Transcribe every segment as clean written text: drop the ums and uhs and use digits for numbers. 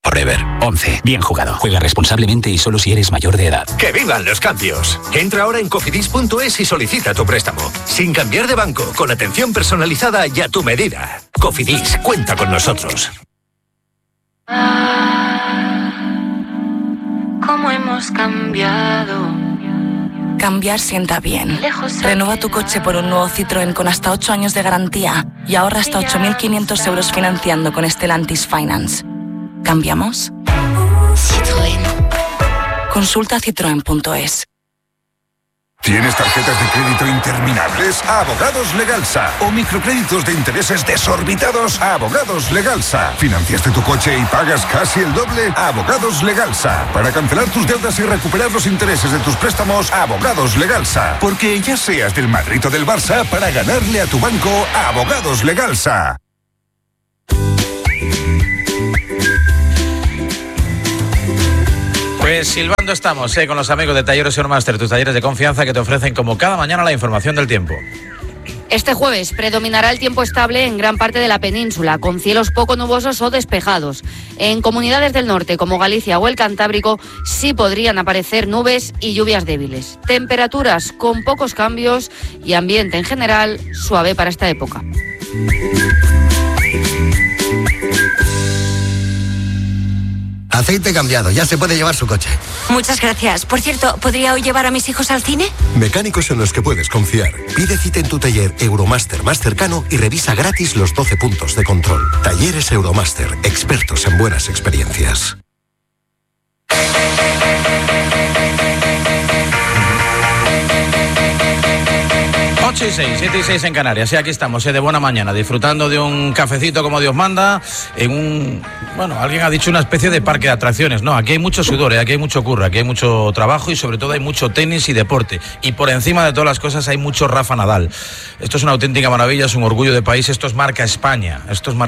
Forever. 11. Bien jugado. Juega responsablemente y solo si eres mayor de edad. ¡Que vivan los cambios! Entra ahora en cofidis.es y solicita tu préstamo. Sin cambiar de banco, con atención personalizada y a tu medida. Cofidis, cuenta con nosotros. ¿Cómo hemos cambiado? Cambiar sienta bien. Renueva tu coche por un nuevo Citroën con hasta 8 años de garantía y ahorra hasta 8.500 euros financiando con Stellantis Finance. ¿Cambiamos? Citroën. Consulta citroen.es. ¿Tienes tarjetas de crédito interminables? Abogados Legalsa. ¿O microcréditos de intereses desorbitados? Abogados Legalsa. ¿Financiaste tu coche y pagas casi el doble? Abogados Legalsa. Para cancelar tus deudas y recuperar los intereses de tus préstamos, Abogados Legalsa. Porque ya seas del Madrid o del Barça, para ganarle a tu banco, Abogados Legalsa. Pues silbando estamos, con los amigos de Talleres Euromaster, tus talleres de confianza que te ofrecen como cada mañana la información del tiempo. Este jueves predominará el tiempo estable en gran parte de la península, con cielos poco nubosos o despejados. En comunidades del norte, como Galicia o el Cantábrico, sí podrían aparecer nubes y lluvias débiles. Temperaturas con pocos cambios y ambiente en general suave para esta época. Aceite cambiado, ya se puede llevar su coche. Muchas gracias. Por cierto, ¿podría hoy llevar a mis hijos al cine? Mecánicos en los que puedes confiar. Pide cita en tu taller Euromaster más cercano y revisa gratis los 12 puntos de control. Talleres Euromaster, expertos en buenas experiencias. 8 y 6, 7 y 6 en Canarias. Sí, aquí estamos, de buena mañana, disfrutando de un cafecito como Dios manda, en un, bueno, alguien ha dicho una especie de parque de atracciones. No, aquí hay mucho sudor, aquí hay mucho curro, aquí hay mucho trabajo y sobre todo hay mucho tenis y deporte. Y por encima de todas las cosas hay mucho Rafa Nadal. Esto es una auténtica maravilla, es un orgullo de país, esto es marca España,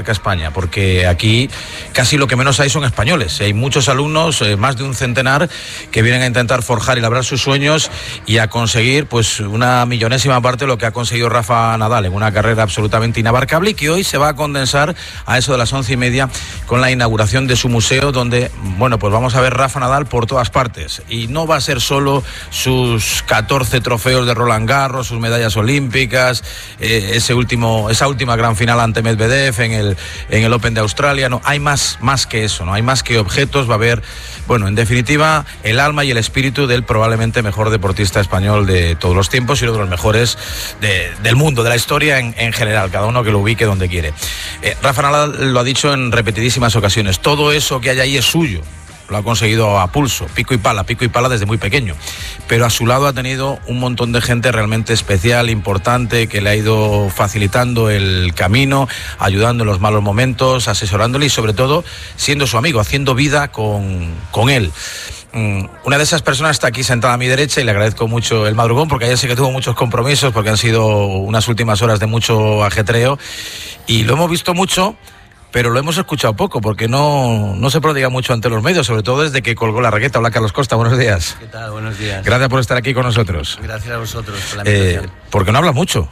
porque aquí casi lo que menos hay son españoles. Hay muchos alumnos, más de un centenar, que vienen a intentar forjar y labrar sus sueños y a conseguir pues una millonésima parte de lo que ha conseguido Rafa Nadal en una carrera absolutamente inabarcable y que hoy se va a condensar a eso de las 11:30 con la inauguración de su museo, donde, bueno, pues vamos a ver Rafa Nadal por todas partes. Y no va a ser solo sus 14 trofeos de Roland Garros, sus medallas olímpicas, esa última gran final ante Medvedev en el Open de Australia. No, hay más que eso, no hay más que objetos. Va a haber, bueno, en definitiva, el alma y el espíritu del probablemente mejor deportista español de todos los tiempos y uno de los mejores del mundo, de la historia en general, cada uno que lo ubique donde quiere. Rafa Nadal lo ha dicho en repetidísimas ocasiones, todo eso que hay ahí es suyo. Lo ha conseguido a pulso, pico y pala desde muy pequeño. Pero a su lado ha tenido un montón de gente realmente especial, importante, que le ha ido facilitando el camino, ayudando en los malos momentos, asesorándole y sobre todo siendo su amigo, haciendo vida con él. Una de esas personas está aquí sentada a mi derecha y le agradezco mucho el madrugón porque ayer sé que tuvo muchos compromisos porque han sido unas últimas horas de mucho ajetreo y lo hemos visto mucho, pero lo hemos escuchado poco porque no se prodiga mucho ante los medios, sobre todo desde que colgó la raqueta. Hola, Carlos Costa, buenos días. ¿Qué tal? Buenos días. Gracias por estar aquí con nosotros. Gracias a vosotros por la invitación. Porque no hablas mucho.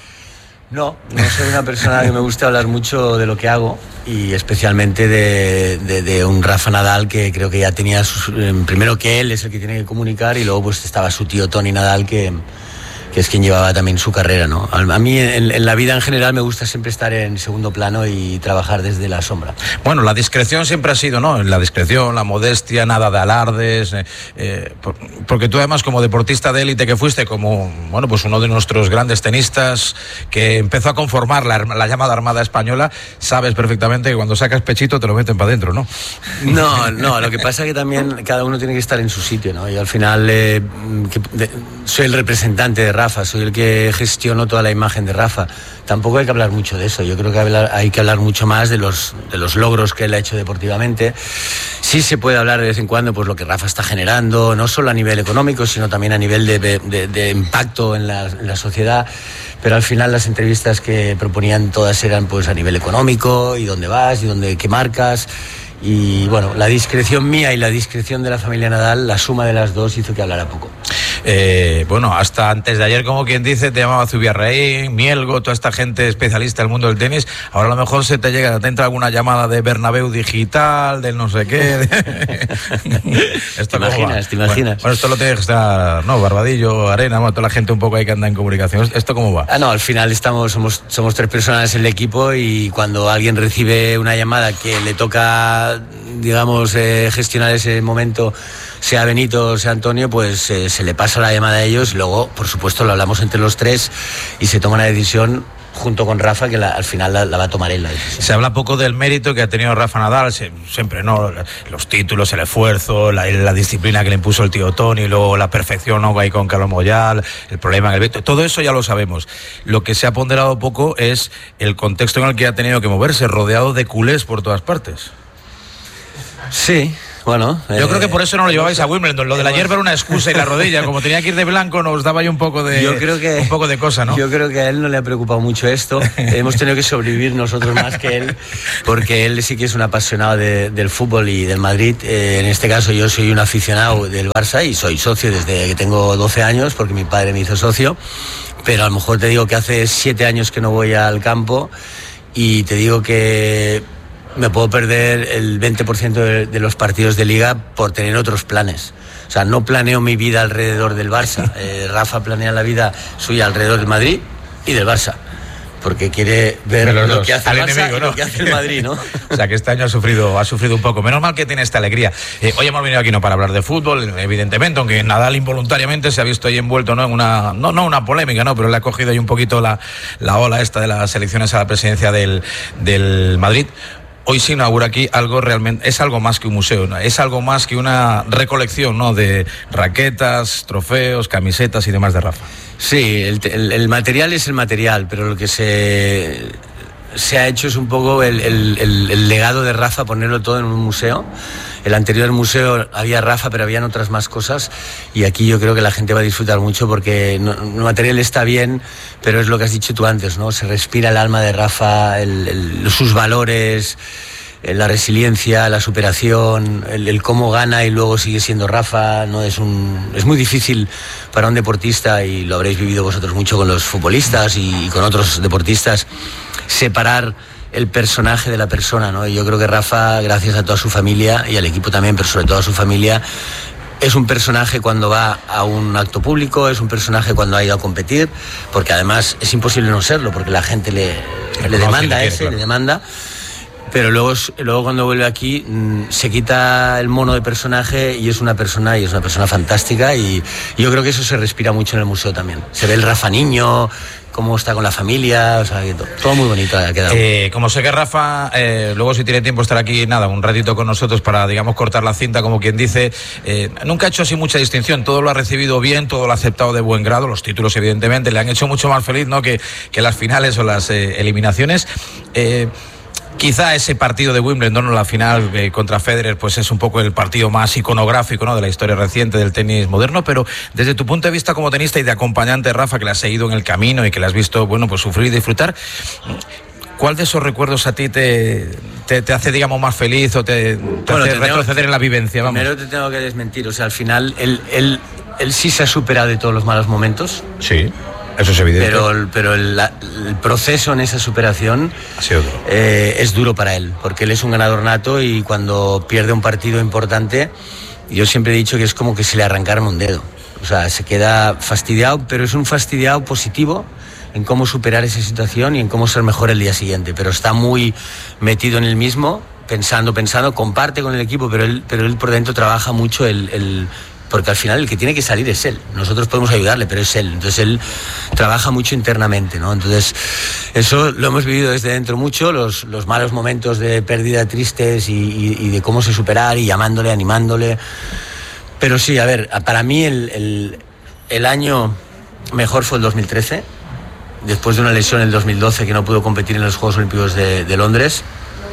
No soy una persona que me gusta hablar mucho de lo que hago y especialmente de un Rafa Nadal que creo que ya tenía primero que él es el que tiene que comunicar y luego pues estaba su tío Tony Nadal que es quien llevaba también su carrera, ¿no? A mí en la vida en general me gusta siempre estar en segundo plano y trabajar desde la sombra. Bueno, la discreción siempre ha sido, ¿no? La discreción, la modestia, nada de alardes, porque tú además como deportista de élite que fuiste, como, bueno, pues uno de nuestros grandes tenistas que empezó a conformar la llamada Armada Española, sabes perfectamente que cuando sacas pechito te lo meten para adentro, ¿no? No, lo que pasa es que también cada uno tiene que estar en su sitio, ¿no? Y al final soy el representante de Rafa, soy el que gestiono toda la imagen de Rafa. Tampoco hay que hablar mucho de eso. Yo creo que hay que hablar mucho más de los logros que él ha hecho deportivamente. Sí se puede hablar de vez en cuando pues lo que Rafa está generando, no solo a nivel económico, sino también a nivel de impacto en la sociedad. Pero al final las entrevistas que proponían todas eran pues a nivel económico, y dónde vas, y qué marcas. Y bueno, la discreción mía y la discreción de la familia Nadal, la suma de las dos hizo que hablara poco. Bueno, hasta antes de ayer, como quien dice, te llamaba Zubiarraín, Mielgo, toda esta gente especialista del mundo del tenis. Ahora a lo mejor te entra alguna llamada de Bernabéu Digital, del no sé qué. ¿Te imaginas? Bueno, esto lo tiene que estar, ¿no? Barbadillo, Arena, toda la gente un poco ahí que anda en comunicación. ¿Esto cómo va? No, al final somos 3 personas en el equipo y cuando alguien recibe una llamada que le toca, digamos, gestionar ese momento, sea Benito, sea Antonio, pues se le pasa la llamada a ellos y luego, por supuesto, lo hablamos entre los 3 y se toma una decisión junto con Rafa, que al final la va a tomar él la decisión. Se habla poco del mérito que ha tenido Rafa Nadal, siempre, ¿no? Los títulos, el esfuerzo, la disciplina que le impuso el tío Tony, luego la perfección, ¿no? Ahí con Carlos Moyal, el problema en el veto, todo eso ya lo sabemos. Lo que se ha ponderado poco es el contexto en el que ha tenido que moverse, rodeado de culés por todas partes. Sí. Bueno, yo creo que por eso no lo llevabais a Wimbledon. Lo de la hierba era una excusa y la rodilla, como tenía que ir de blanco, nos daba ahí un poco de cosa, ¿no? Yo creo que a él no le ha preocupado mucho esto. Hemos tenido que sobrevivir nosotros más que él, porque él sí que es un apasionado del fútbol y del Madrid. En este caso yo soy un aficionado del Barça y soy socio desde que tengo 12 años, porque mi padre me hizo socio. Pero a lo mejor te digo que hace 7 años que no voy al campo y te digo que me puedo perder el 20% de los partidos de Liga por tener otros planes. O sea, no planeo mi vida alrededor del Barça. Rafa planea la vida suya alrededor del Madrid y del Barça, porque quiere ver lo que hace el Barça enemigo, ¿no? Y lo que hace el Madrid, ¿no? O sea, que este año ha sufrido un poco. Menos mal que tiene esta alegría. Hoy hemos venido aquí no para hablar de fútbol, evidentemente, aunque Nadal involuntariamente se ha visto ahí envuelto, ¿no? En una polémica, ¿no? Pero le ha cogido ahí un poquito la ola esta de las elecciones a la presidencia del Madrid. Hoy se inaugura aquí algo realmente, es algo más que un museo, ¿no? Es algo más que una recolección, ¿no? De raquetas, trofeos, camisetas y demás de Rafa. Sí, el material es el material, pero lo que se ha hecho es un poco el legado de Rafa, ponerlo todo en un museo. El anterior museo había Rafa, pero habían otras más cosas, y aquí yo creo que la gente va a disfrutar mucho porque el material está bien, pero es lo que has dicho tú antes, ¿no? Se respira el alma de Rafa, sus valores, la resiliencia, la superación, el cómo gana y luego sigue siendo Rafa. No es muy difícil para un deportista, y lo habréis vivido vosotros mucho con los futbolistas y con otros deportistas, separar el personaje de la persona, ¿no? Y yo creo que Rafa, gracias a toda su familia y al equipo también, pero sobre todo a su familia, es un personaje cuando va a un acto público, es un personaje cuando ha ido a competir, porque además es imposible no serlo, porque la gente le demanda le demanda. Pero luego cuando vuelve aquí se quita el mono de personaje y es una persona fantástica, y yo creo que eso se respira mucho en el museo también. Se ve el Rafa niño, cómo está con la familia, o sea, todo muy bonito ha quedado. Como sé que Rafa, luego si tiene tiempo estar aquí, un ratito con nosotros para, digamos, cortar la cinta, como quien dice, nunca ha hecho así mucha distinción, todo lo ha recibido bien, todo lo ha aceptado de buen grado, los títulos evidentemente le han hecho mucho más feliz, ¿no? que las finales o las eliminaciones. Quizá ese partido de Wimbledon, ¿no? La final contra Federer, pues es un poco el partido más iconográfico, ¿no? De la historia reciente del tenis moderno, pero desde tu punto de vista como tenista y de acompañante, Rafa, que le has seguido en el camino y que le has visto, bueno, pues sufrir y disfrutar, ¿cuál de esos recuerdos a ti te hace, digamos, más feliz o te hace retroceder en la vivencia? Vamos. Primero te tengo que desmentir, o sea, al final él sí se ha superado de todos los malos momentos. Sí. Eso es evidente. Pero el proceso en esa superación ha sido duro. Es duro para él, porque él es un ganador nato y cuando pierde un partido importante, yo siempre he dicho que es como que se le arrancaron un dedo. O sea, se queda fastidiado, pero es un fastidiado positivo en cómo superar esa situación y en cómo ser mejor el día siguiente. Pero está muy metido en el mismo, pensando, comparte con el equipo, pero él por dentro trabaja mucho porque al final el que tiene que salir es él. Nosotros podemos ayudarle, pero es él. Entonces él trabaja mucho internamente, ¿no? Entonces eso lo hemos vivido desde dentro mucho, los malos momentos de pérdida tristes y de cómo se superar y llamándole, animándole. Pero sí, a ver, para mí el año mejor fue el 2013, después de una lesión en el 2012 que no pudo competir en los Juegos Olímpicos de Londres.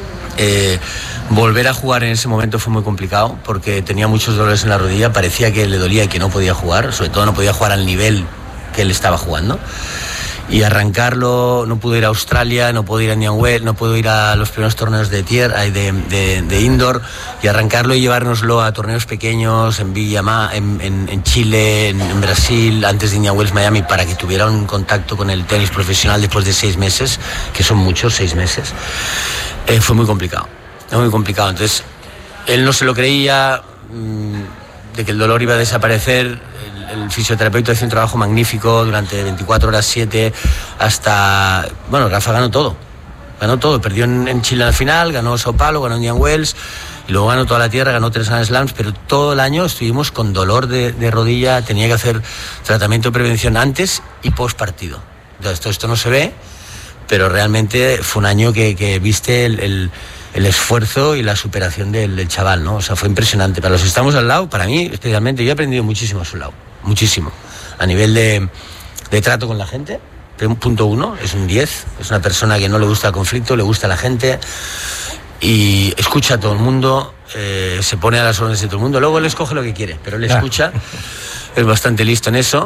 Volver a jugar en ese momento fue muy complicado porque tenía muchos dolores en la rodilla, parecía que le dolía y que no podía jugar, sobre todo no podía jugar al nivel que él estaba jugando, y arrancarlo. No pudo ir a Australia, no pudo ir a Indian Wells, no pudo ir a los primeros torneos de tierra, de indoor, y arrancarlo y llevárnoslo a torneos pequeños en en Chile, en Brasil, antes de Indian Wells, Miami, para que tuviera un contacto con el tenis profesional después de 6 meses, que son muchos, 6 meses, fue muy complicado. Entonces, él no se lo creía, de que el dolor iba a desaparecer. El fisioterapeuta hizo un trabajo magnífico durante 24 horas 7 hasta... Bueno, Rafa ganó todo, perdió en Chile al final, ganó Sao Paulo, ganó Indian Wells, y luego ganó toda la tierra, ganó 3 Grand Slams, pero todo el año estuvimos con dolor de rodilla, tenía que hacer tratamiento de prevención antes y post partido. Entonces, esto no se ve, pero realmente fue un año que viste el esfuerzo y la superación del chaval, ¿no? O sea, fue impresionante. Para los que estamos al lado, para mí especialmente, yo he aprendido muchísimo a su lado, muchísimo. A nivel de trato con la gente, punto 1, es un 10, es una persona que no le gusta el conflicto, le gusta la gente y escucha a todo el mundo, se pone a las órdenes de todo el mundo, luego él escoge lo que quiere, pero él escucha, es bastante listo en eso.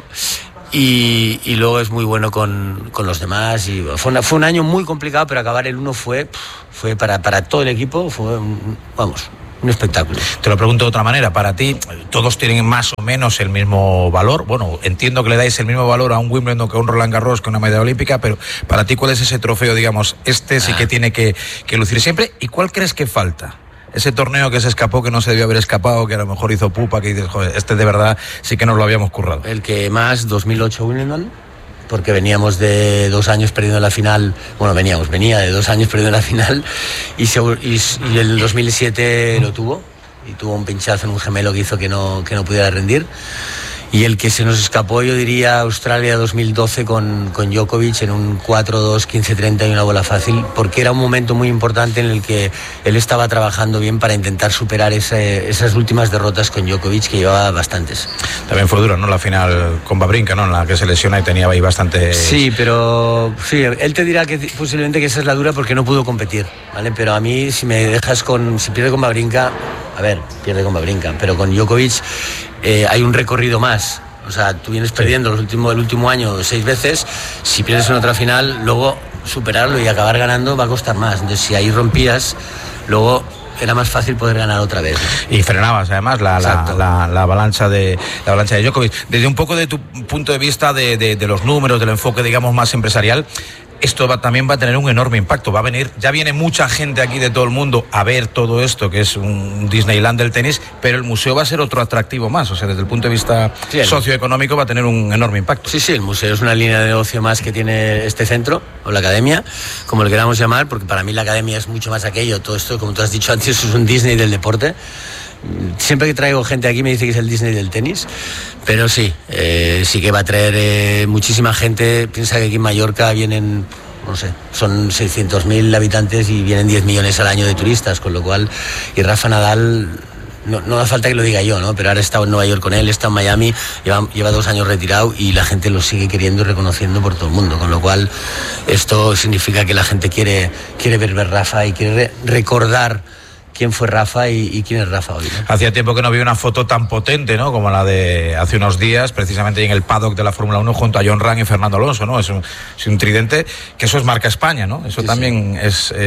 Y luego es muy bueno con los demás. Y fue un año muy complicado, pero acabar el 1 fue para todo el equipo, fue un espectáculo. Te lo pregunto de otra manera, para ti, todos tienen más o menos el mismo valor. Bueno, entiendo que le dais el mismo valor a un Wimbledon que a un Roland Garros, que a una medalla olímpica, pero para ti, ¿cuál es ese trofeo, digamos, sí que tiene que lucir siempre? ¿Y cuál crees que falta? Ese torneo que se escapó, que no se debió haber escapado, que a lo mejor hizo pupa, que dices, joder, de verdad sí que nos lo habíamos currado. El que más, 2008 Wimbledon, porque veníamos de 2 años perdiendo la final, venía de 2 años perdiendo la final, y el 2007 lo tuvo, y tuvo un pinchazo en un gemelo que hizo que no pudiera rendir. Y el que se nos escapó, yo diría, Australia 2012 con Djokovic en un 4-2, 15-30 y una bola fácil, porque era un momento muy importante en el que él estaba trabajando bien para intentar superar esas últimas derrotas con Djokovic, que llevaba bastantes. También fue duro, ¿no? La final con Wawrinka, ¿no? En la que se lesiona y tenía ahí bastante... Sí, pero sí, él te dirá que posiblemente que esa es la dura porque no pudo competir, ¿vale? Pero a mí, si pierde con Wawrinka, pierde con Wawrinka, pero con Djokovic... hay un recorrido más, o sea, tú vienes perdiendo el último año 6 veces, si pierdes en otra final, luego superarlo y acabar ganando va a costar más, entonces si ahí rompías, luego era más fácil poder ganar otra vez, ¿no? Y frenabas además la avalancha de Djokovic. Desde un poco de tu punto de vista de los números, del enfoque, digamos, más empresarial, esto también va a tener un enorme impacto. Ya viene mucha gente aquí de todo el mundo a ver todo esto, que es un Disneyland del tenis, pero el museo va a ser otro atractivo más. O sea, desde el punto de vista socioeconómico va a tener un enorme impacto. Sí, el museo es una línea de negocio más que tiene este centro, o la academia, como lo queramos llamar, porque para mí la academia es mucho más aquello. Todo esto, como tú has dicho antes, es un Disney del deporte. Siempre que traigo gente aquí me dice que es el Disney del tenis, pero sí que va a traer muchísima gente. Piensa que aquí en Mallorca vienen, no sé, son 600.000 habitantes y vienen 10 millones al año de turistas, con lo cual, y Rafa Nadal, no hace falta que lo diga yo, ¿no? Pero ahora he estado en Nueva York con él, está en Miami, lleva 2 años retirado y la gente lo sigue queriendo y reconociendo por todo el mundo, con lo cual esto significa que la gente quiere ver Rafa y quiere recordar quién fue Rafa y quién es Rafa hoy, ¿no? Hacía tiempo que no vi una foto tan potente, ¿no? Como la de hace unos días, precisamente en el paddock de la Fórmula 1 junto a John Ram y Fernando Alonso, ¿no? Es un tridente, que eso es marca España, ¿no? Eso también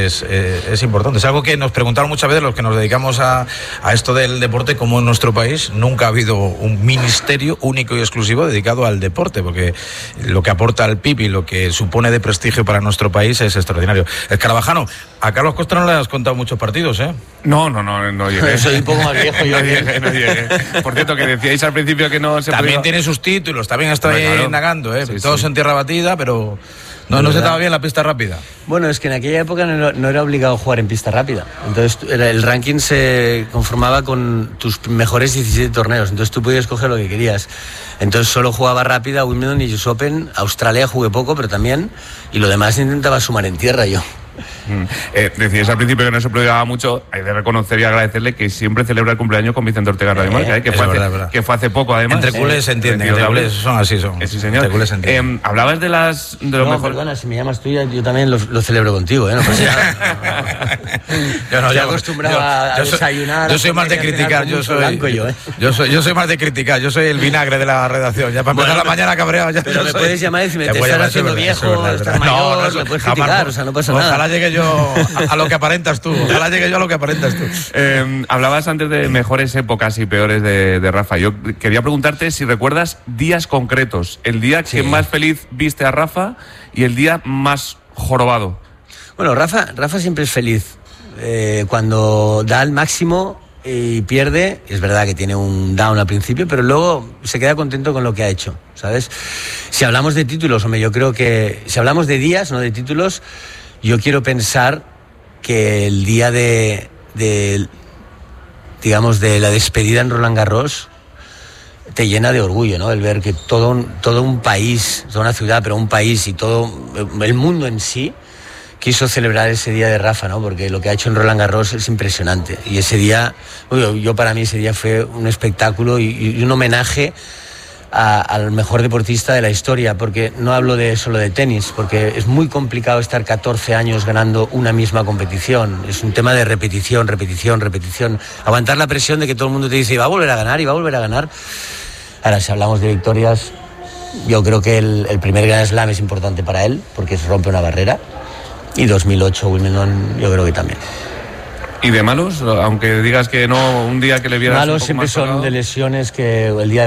es importante. Es algo que nos preguntaron muchas veces los que nos dedicamos a esto del deporte, como en nuestro país nunca ha habido un ministerio único y exclusivo dedicado al deporte, porque lo que aporta al PIB y lo que supone de prestigio para nuestro país es extraordinario. Escarabajano, a Carlos Costa no le has contado muchos partidos, ¿eh? No llegué. Soy un poco más viejo yo. No llegué. Por cierto, que decíais al principio que no se también tiene sus títulos, también está indagando, ¿eh? Sí, todos en tierra batida, pero no se estaba bien la pista rápida. Bueno, es que en aquella época no era obligado jugar en pista rápida. Entonces el ranking se conformaba con tus mejores 17 torneos. Entonces tú podías coger lo que querías. Entonces solo jugaba rápida, Wimbledon y US Open. Australia jugué poco, pero también. Y lo demás intentaba sumar en tierra yo. Decíais al principio que no se prodigaba mucho. Hay de reconocer y agradecerle que siempre celebra el cumpleaños con Vicente Ortega Radiomarca, que fue hace poco, además. Entre culés se entiende, entre culés son así, son. Sí, señor. Entre culés se entiende. Hablabas de los mejores... Perdona, si me llamas tú, yo también lo celebro contigo, ¿eh? No pasa nada. Yo no, estoy acostumbrado a desayunar. Yo soy más de criticar, yo soy más de criticar, yo soy el vinagre de la redacción. Ya para empezar la mañana cabreado. Pero me puedes llamar y decirme, te estás haciendo viejo, estás mayor, me puedes criticar, o sea, no pasa nada. Ojalá llegue yo a lo que aparentas tú. Hablabas antes de mejores épocas y peores de Rafa. Yo quería preguntarte si recuerdas días concretos. El día que más feliz viste a Rafa y el día más jorobado. Bueno, Rafa siempre es feliz. Cuando da el máximo y pierde, es verdad que tiene un down al principio, pero luego se queda contento con lo que ha hecho, ¿sabes? Si hablamos de títulos, hombre, yo creo que... Si hablamos de días, no de títulos, yo quiero pensar que el día de la despedida en Roland Garros te llena de orgullo, ¿no? El ver que todo un país, toda una ciudad, pero un país y todo el mundo en sí quiso celebrar ese día de Rafa, ¿no? Porque lo que ha hecho en Roland Garros es impresionante. Y ese día, yo para mí ese día fue un espectáculo y un homenaje al mejor deportista de la historia, porque no hablo solo de tenis, porque es muy complicado estar 14 años ganando una misma competición. Es un tema de repetición. Aguantar la presión de que todo el mundo te dice, va a volver a ganar. Ahora, si hablamos de victorias, yo creo que el primer Grand Slam es importante para él, porque se rompe una barrera. Y 2008 Wimbledon, yo creo que también. ¿Y de malos? Aunque digas que no, un día que le vieras malos un poco siempre más son tocado. De lesiones que el día